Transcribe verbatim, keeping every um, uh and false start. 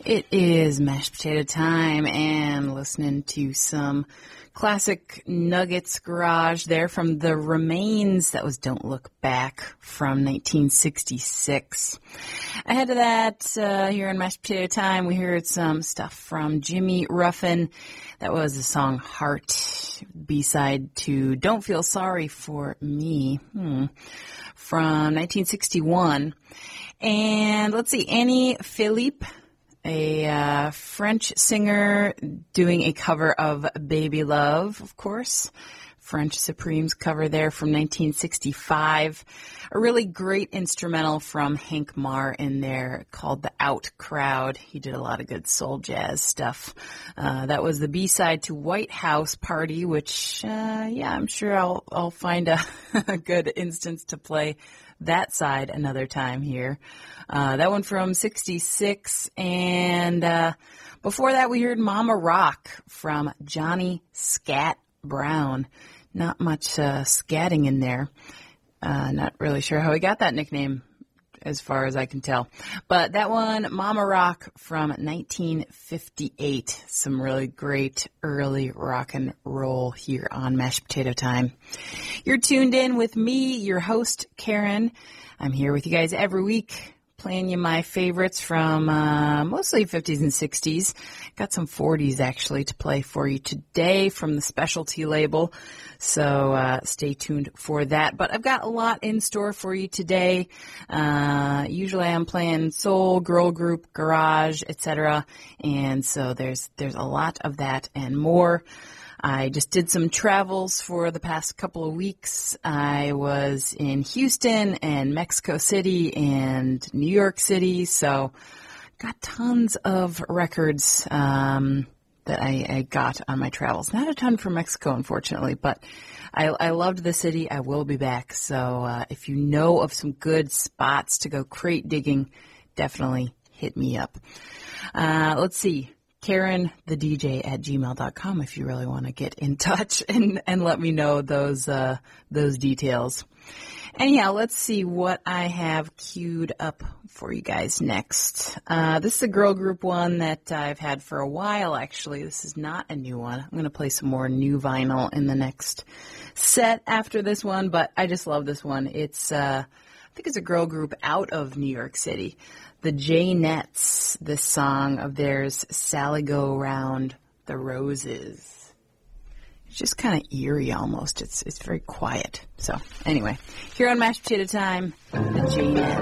It is mashed potato time and listening to some classic Nuggets garage there from The Remains. That was Don't Look Back from nineteen sixty-six. Ahead of that, uh, here in mashed potato time, we heard some stuff from Jimmy Ruffin. That was the song Heart, B-side to Don't Feel Sorry for Me hmm, from nineteen sixty-one. And let's see, Annie Philippe, a uh, French singer doing a cover of Baby Love, of course. French Supremes cover there from nineteen sixty-five. A really great instrumental from Hank Marr in there called The Out Crowd. He did a lot of good soul jazz stuff. Uh, that was the B-side to White House Party, which, uh, yeah, I'm sure I'll, I'll find a, a good instance to play that side another time here. Uh, that one from sixty-six. And uh, before that, we heard Mama Rock from Johnny Scat Brown. Not much uh, scatting in there. Uh, not really sure how he got that nickname, as far as I can tell. But that one, Mama Rock from nineteen fifty-eight. Some really great early rock and roll here on Mashed Potato Time. You're tuned in with me, your host, Karen. I'm here with you guys every week, playing you my favorites from uh, mostly fifties and sixties. Got some forties, actually, to play for you today from the Specialty label. So uh, stay tuned for that. But I've got a lot in store for you today. Uh, usually I'm playing soul, girl group, garage, et cetera. And so there's there's a lot of that and more. I just did some travels for the past couple of weeks. I was in Houston and Mexico City and New York City, so got tons of records um, that I, I got on my travels. Not a ton from Mexico, unfortunately, but I, I loved the city. I will be back, so uh, if you know of some good spots to go crate digging, definitely hit me up. Uh, let's see. Karen, the D J at gmail dot com if you really want to get in touch and, and let me know those uh, those details. Anyhow, let's see what I have queued up for you guys next. Uh, this is a girl group one that I've had for a while, actually. This is not a new one. I'm going to play some more new vinyl in the next set after this one, but I just love this one. It's, uh, I think it's a girl group out of New York City. The Jaynettes, this song of theirs, Sally Go Round the Roses. It's just kind of eerie almost. It's it's very quiet. So anyway, here on Mashed Potato Time, the Jaynettes.